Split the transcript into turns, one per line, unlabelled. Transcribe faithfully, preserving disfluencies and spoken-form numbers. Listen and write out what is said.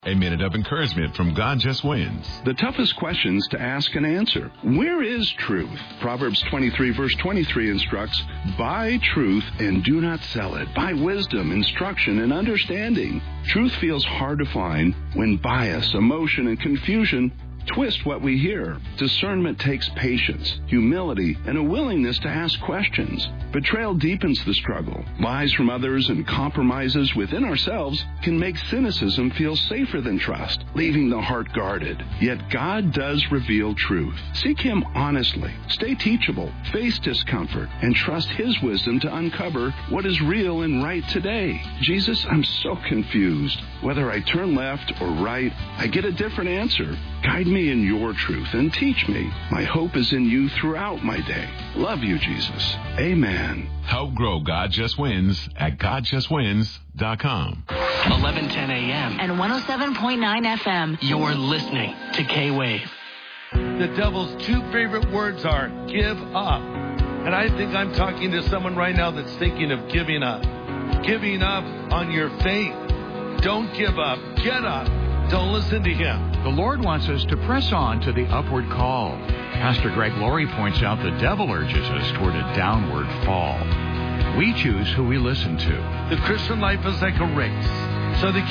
A minute of encouragement from God Just Wins.
The toughest questions to ask and answer. Where is truth? Proverbs twenty-three, verse twenty-three instructs, buy truth and do not sell it. Buy wisdom, instruction, and understanding. Truth feels hard to find when bias, emotion, and confusion twist what we hear. Discernment takes patience, humility, and a willingness to ask questions. Betrayal deepens the struggle. Lies from others and compromises within ourselves can make cynicism feel safer than trust, leaving the heart guarded. Yet God does reveal truth. Seek Him honestly. Stay teachable. Face discomfort and trust His wisdom to uncover what is real and right today. Jesus, I'm so confused. Whether I turn left or right, I get a different answer. Guide me in your truth and teach me. My hope is in you throughout my day. Love you, Jesus. Amen.
Help grow God Just Wins at God Just Wins dot com.
eleven ten a.m.
and one oh seven point nine F M.
You're listening to K-Wave.
The devil's two favorite words are give up. And I think I'm talking to someone right now that's thinking of giving up. Giving up on your faith. Don't give up. Get up. Don't listen to him.
The Lord wants us to press on to the upward call. Pastor Greg Laurie points out the devil urges us toward a downward fall. We choose who we listen to.
The Christian life is like a race. So the